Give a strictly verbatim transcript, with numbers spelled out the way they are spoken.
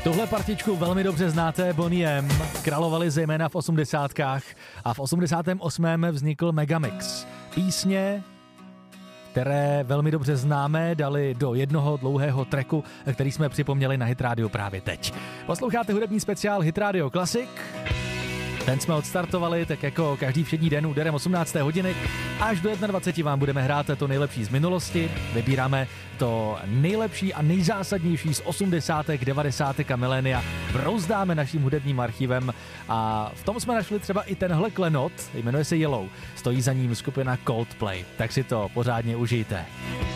Tuhle partičku velmi dobře znáte, Boney M. Královali zejména v osmdesátkách a v osmdesátém osmém vznikl Megamix. Písně, které velmi dobře známe, dali do jednoho dlouhého tracku, který jsme připomněli na Hit Radio právě teď. Posloucháte hudební speciál Hit Radio Classic. Ten jsme odstartovali, tak jako každý všední den úderem osmnácté hodiny. Až do dvacet jedna vám budeme hrát to nejlepší z minulosti. Vybíráme to nejlepší a nejzásadnější z osmdesátek, devadesátek a milénia. Brouzdáme naším hudebním archivem a v tom jsme našli třeba i tenhle klenot, jmenuje se Yellow. Stojí za ním skupina Coldplay, tak si to pořádně užijte.